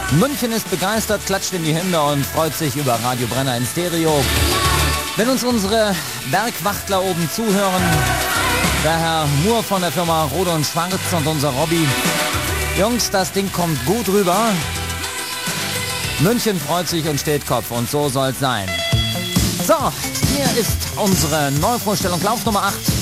München ist begeistert, klatscht in die Hände und freut sich über Radio Brenner in Stereo. Wenn uns unsere Bergwachtler oben zuhören, der Herr Moore von der Firma Rode und Schwarz und unser Robby. Jungs, das Ding kommt gut rüber. München freut sich und steht Kopf und so soll's sein. So, hier ist unsere Neuvorstellung, Lauf Nummer 8.